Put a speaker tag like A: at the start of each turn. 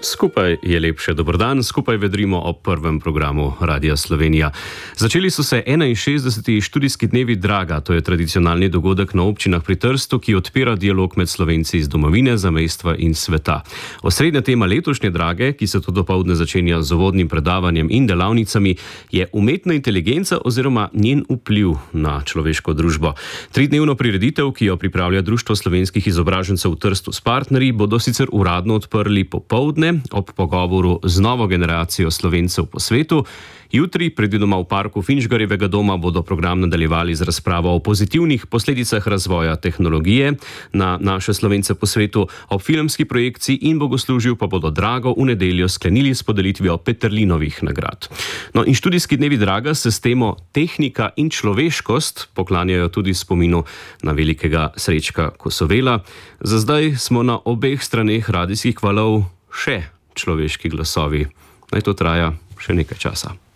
A: Skupaj je lepše. Dober dan, skupaj vedrimo o prvem programu Radia Slovenija. Začeli so se 61. študijski dnevi Draga, to je tradicionalni dogodek na občinah pri Trstu, ki odpira dialog med Slovenci iz domovine, zamejstva in sveta. Osrednja tema letošnje Drage, ki se to dopoldne začenja z uvodnim predavanjem in delavnicami, je umetna inteligenca oziroma njen vpliv na človeško družbo. Tridnevno prireditev, ki jo pripravlja Društvo slovenskih izobražencev v Trstu s partnerji, bodo sicer uradno odprli popoldne ob pogovoru z novo generacijo Slovencev po svetu. Jutri, predvidoma v parku Finžgarjevega doma, bodo program nadaljevali z razpravo o pozitivnih posledicah razvoja tehnologije na naše Slovence po svetu. Ob filmski projekciji in bogoslužju pa bodo Drago v nedeljo sklenili s podelitvijo Peterlinovih nagrad. No, in študijski dnevi Draga se s temo Tehnika in človeškost poklanjajo tudi spominu na velikega Srečka Kosovela. Za zdaj smo na obeh straneh radijskih valov še človeški glasovi. Naj to traja še nekaj časa.